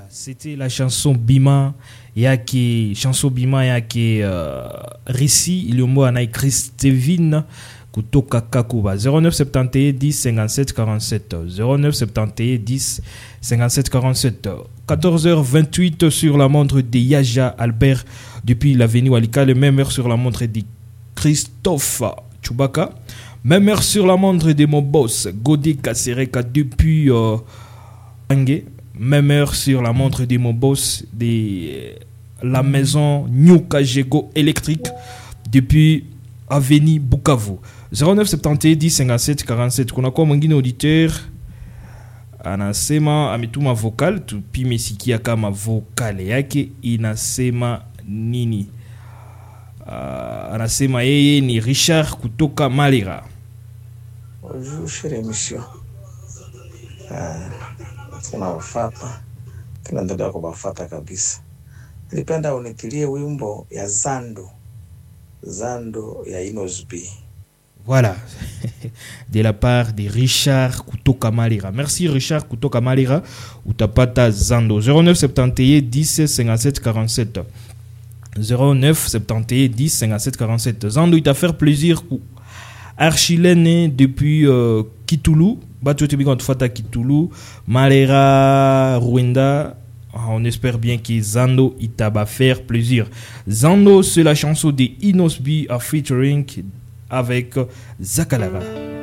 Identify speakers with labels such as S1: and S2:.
S1: C'était la chanson Bima yake Rissi iliomo na Christevin kutoka Kakuba 0971 10 57 47 0971 10 57 47 14h28 sur la montre de Yaja Albert depuis l'avenue Walika, le même heure sur la montre de Christophe Chubaka, même heure sur la montre de mon boss Godé Kasereka depuis Angé, même heure sur la montre de mon boss de la maison New Kajego électrique depuis avenue Bukavu 0971 10 57 47. Kuna kwa mwingine auditeur anasema ametuma vocal tupi mesikia kama vocal yake inasema nini. Anasema yeye ni Richard kutoka Malira.
S2: Bonjour cher émission. Tunawafata tunaendelea kubafata kabisa. Nilipenda unitilie wimbo ya Zando ya Inosbi.
S1: Voilà, de la part de Richard Kutoka Malira. Merci Richard Kutoka Malira. Utapata Zando 0971 10 57 47 0971 10 57 47. Zando il t'a fait plaisir ou Archilène depuis Kitulu. Bato Tebigan Fata Kitulu, Malira, Rwanda. On espère bien que Zando il t'a faire plaisir. Zando c'est la chanson de Inosbi à featuring avec Zakalara.